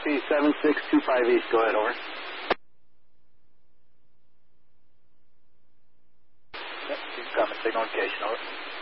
Taxi 7625 East, go ahead, over. Yep, keep coming, signal indication, over.